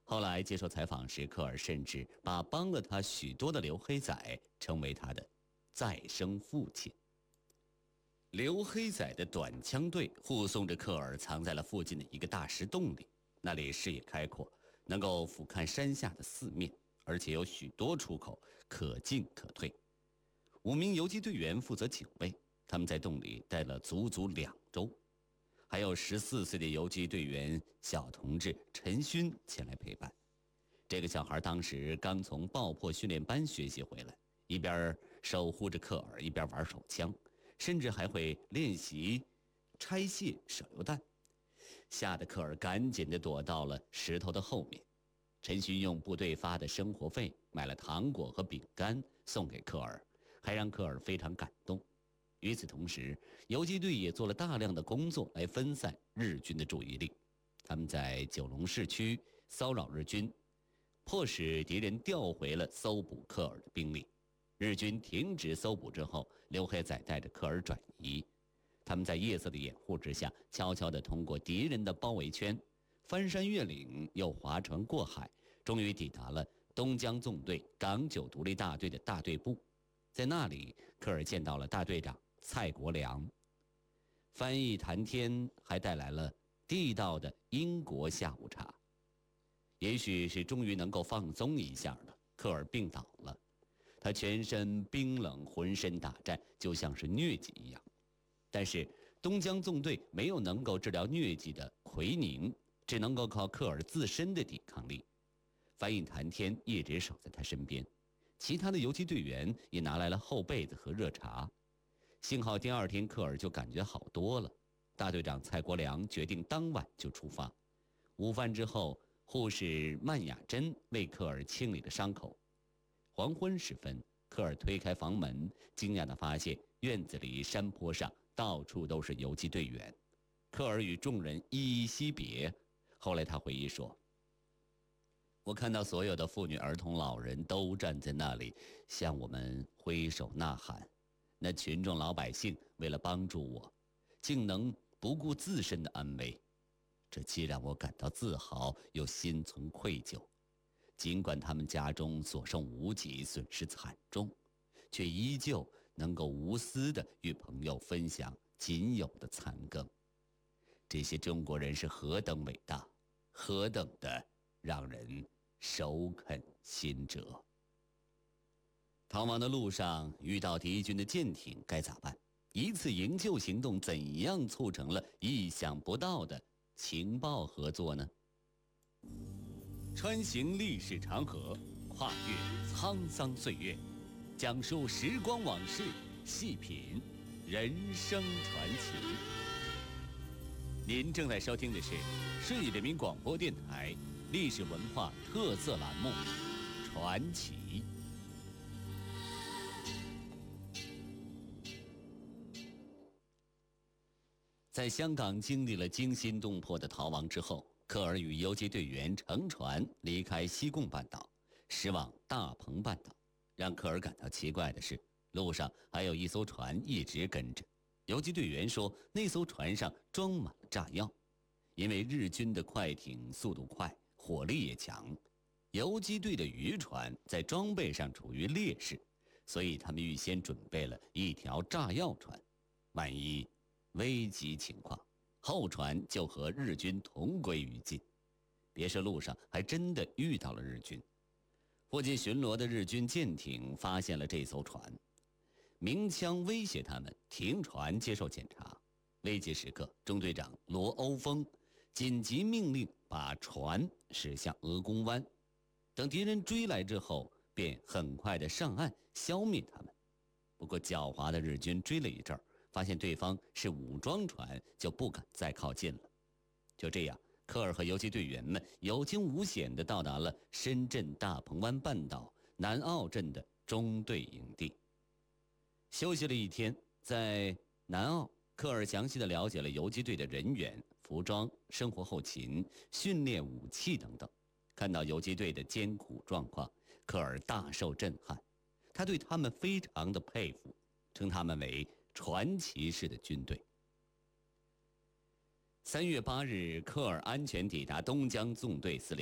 后来接受采访时，科尔甚至把帮了他许多的刘黑仔称为他的再生父亲。刘黑仔的短枪队护送着科尔藏在了附近的一个大石洞里，那里视野开阔，能够俯瞰山下的四面，而且有许多出口，可进可退。5名游击队员负责警卫，他们在洞里待了足足2周。还有14岁的游击队员小同志陈勋前来陪伴。这个小孩当时刚从爆破训练班学习回来，一边守护着科尔，一边玩手枪，甚至还会练习拆卸手榴弹。吓得科尔赶紧地躲到了石头的后面。陈勋用部队发的生活费买了糖果和饼干送给科尔，还让科尔非常感动。与此同时，游击队也做了大量的工作来分散日军的注意力。他们在九龙市区骚扰日军，迫使敌人调回了搜捕科尔的兵力。日军停止搜捕之后，刘黑仔带着科尔转移。他们在夜色的掩护之下，悄悄地通过敌人的包围圈，翻山越岭，又划船过海，终于抵达了东江纵队港九独立大队的大队部。在那里，科尔见到了大队长蔡国良，翻译谭天还带来了地道的英国下午茶。也许是终于能够放松一下了，科尔病倒了，他全身冰冷，浑身打颤，就像是疟疾一样。但是东江纵队没有能够治疗疟疾的奎宁，只能够靠科尔自身的抵抗力。翻译谭天一直守在他身边，其他的游击队员也拿来了厚被子和热茶。幸好第2天科尔就感觉好多了。大队长蔡国良决定当晚就出发。午饭之后，护士曼雅珍为科尔清理了伤口。黄昏时分，科尔推开房门，惊讶地发现院子里、山坡上到处都是游击队员。科尔与众人依依惜别。后来他回忆说：“我看到所有的妇女、儿童、老人都站在那里，向我们挥手呐喊。那群众老百姓为了帮助我，竟能不顾自身的安危，这既让我感到自豪，又心存愧疚。尽管他们家中所剩无几，损失惨重，却依旧能够无私地与朋友分享仅有的残羹。这些中国人是何等伟大，何等的让人手肯心折。”逃亡的路上遇到敌军的舰艇该咋办？一次营救行动怎样促成了意想不到的情报合作呢？穿行历史长河，跨越沧桑岁月，讲述时光往事，细品人生传奇。您正在收听的是顺义人民广播电台历史文化特色栏目《传奇》。在香港经历了惊心动魄的逃亡之后，科尔与游击队员乘船离开西贡半岛，驶往大鹏半岛。让科尔感到奇怪的是，路上还有一艘船一直跟着。游击队员说，那艘船上装满了炸药。因为日军的快艇速度快，火力也强，游击队的渔船在装备上处于劣势，所以他们预先准备了一条炸药船，万一危急情况，后船就和日军同归于尽。别说路上还真的遇到了日军。附近巡逻的日军舰艇发现了这艘船，鸣枪威胁他们停船接受检查。危急时刻，中队长罗欧峰紧急命令把船驶向鹅公湾，等敌人追来之后，便很快的上岸消灭他们。不过狡猾的日军追了一阵儿，发现对方是武装船，就不敢再靠近了。就这样，科尔和游击队员们有惊无险地到达了深圳大鹏湾半岛南澳镇的中队营地。休息了一天，在南澳，科尔详细地了解了游击队的人员、服装、生活后勤、训练武器等等。看到游击队的艰苦状况，科尔大受震撼，他对他们非常的佩服，称他们为传奇式的军队。3月8日，科尔安全抵达东江纵队司令